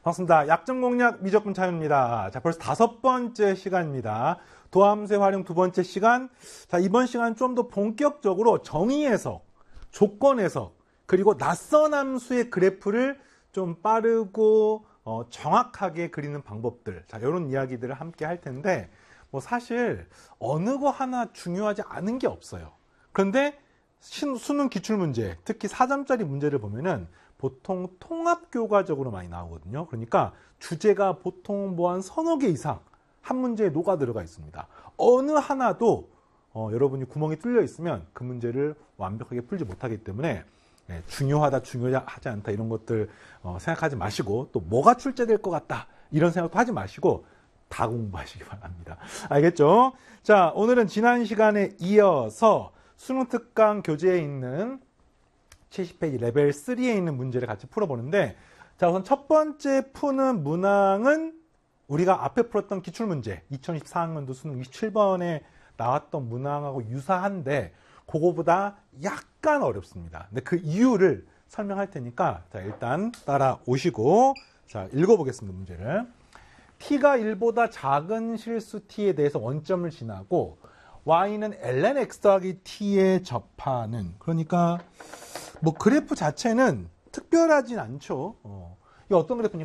반갑습니다. 약점 공략 미적분 차윤입니다. 자, 벌써 5번째 시간입니다. 도함수의 활용 2번째 시간. 자, 이번 시간 좀 더 본격적으로 정의 해석, 조건 해석, 그리고 낯선 함수의 그래프를 좀 빠르고 정확하게 그리는 방법들. 자, 이런 이야기들을 함께 할 텐데, 뭐 사실 어느 거 하나 중요하지 않은 게 없어요. 그런데 수능 기출문제, 특히 4점짜리 문제를 보면은 보통 통합 교과적으로 많이 나오거든요. 그러니까 주제가 보통 뭐 한 서너 개 이상 한 문제에 녹아 들어가 있습니다. 어느 하나도 여러분이 구멍이 뚫려 있으면 그 문제를 완벽하게 풀지 못하기 때문에 중요하다, 중요하지 않다 이런 것들 생각하지 마시고, 또 뭐가 출제될 것 같다 이런 생각도 하지 마시고 다 공부하시기 바랍니다. 알겠죠? 자, 오늘은 지난 시간에 이어서 수능 특강 교재에 있는 70페이지 레벨 3에 있는 문제를 같이 풀어보는데, 자, 우선 첫 번째 푸는 문항은 우리가 앞에 풀었던 기출문제 2024학년도 수능 27번에 나왔던 문항하고 유사한데 그거보다 약간 어렵습니다. 근데 그 이유를 설명할 테니까 자, 일단 따라오시고 자, 읽어보겠습니다. 문제를. t가 1보다 작은 실수 t에 대해서 원점을 지나고 y는 ln x 더하기 t에 접하는, 그러니까 뭐 그래프 자체는 특별하진 않죠. 이게 어떤 그래프입니까?